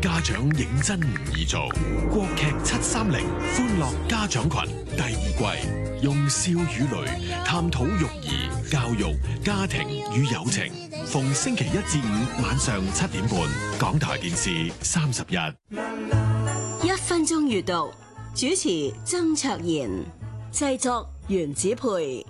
家長認真唔易做。國劇730歡樂家長群第2季，用笑與淚探討育兒、教育、家庭與友情。逢星期1至5晚上7點半，港台電視31。 1分鐘閱讀，主持曾卓賢，製作袁子培。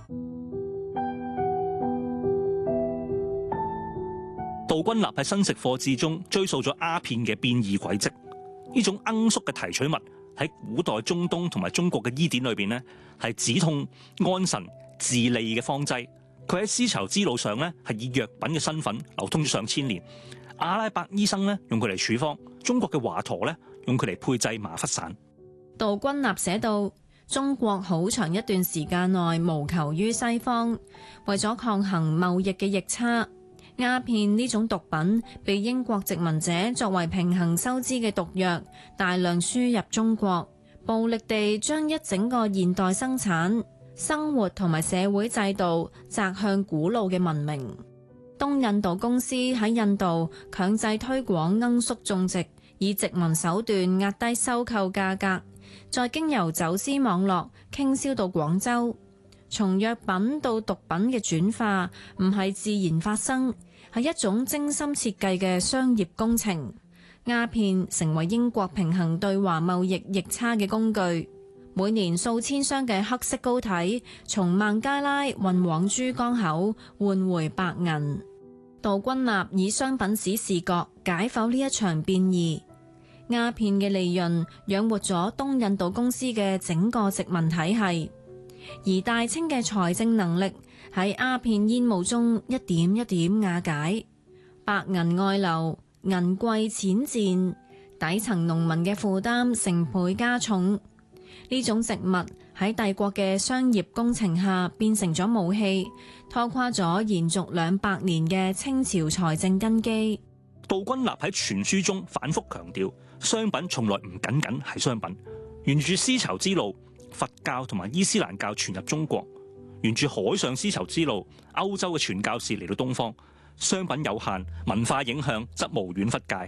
杜君立喺新食課誌中追溯咗鴉片嘅變異軌跡。呢種罌粟嘅提取物喺古代中東同埋中國嘅醫典裏邊呢，係止痛、安神、治痢嘅方劑。佢喺絲綢之路上呢，係以藥品嘅身份流通咗上千年。阿拉伯醫生呢，用佢嚟處方，中國嘅華佗呢，用佢嚟配製麻沸散。 杜君立寫到，中國好長一段時間內無求於西方，為咗抗衡貿易嘅逆差。鴉片呢種毒品被英國殖民者作為平衡收支嘅毒藥，大量輸入中國，暴力地將一整個現代生產、生活同埋社會制度擲向古老嘅文明。東印度公司喺印度強制推廣罌粟種植，以殖民手段壓低收購價格，再經由走私網絡傾銷到廣州。從藥品到毒品嘅轉化唔係自然發生，係一種精心設計嘅商業工程。鴉片成為英國平衡對華貿易逆差嘅工具。每年數千箱嘅黑色膏體從孟加拉運往珠江口換回白銀。杜君立以商品史視角解剖呢一場變異。鴉片嘅利潤養活咗東印度公司嘅整個殖民體系。而大清嘅財政能力喺鴉片煙霧中一點一點瓦解，白銀外流，銀貴錢賤，底層農民嘅負擔成倍加重。呢種植物喺帝國嘅商業工程下變成咗武器，拖垮咗延續200年嘅清朝財政根基。 杜君立喺全書中反覆強調，商品從來唔僅僅係商品。沿住絲綢之路，佛教同埋伊斯蘭教傳入中國，沿住海上絲綢之路，歐洲嘅傳教士嚟到東方。商品有限，文化影響則無遠弗屆。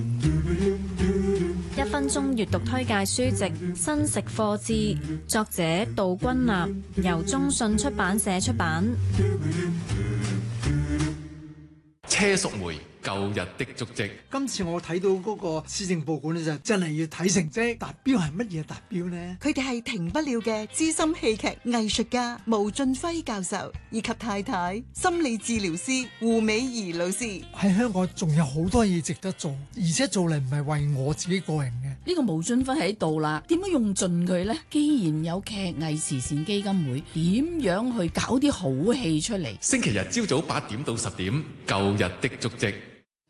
1分鐘閱讀推介書籍《新食課誌》，作者杜君立，由中信出版社出版。 車淑梅舊日的足跡。 今次我睇到嗰個施政報告呢，就真係要睇成績。達標係乜嘢達標呢？ 佢哋係停不了嘅資深戲劇藝術家毛俊輝教授，以及太太心理治療師胡美儀老師。 喺香港仲有好多嘢值得做，而且做嚟唔係為我自己個人嘅。 呢個毛俊輝喺度啦，點樣用盡佢呢？既然有劇藝慈善基金會，點樣去搞啲好戲出嚟？ 星期日朝早8點到10點，舊日的足跡。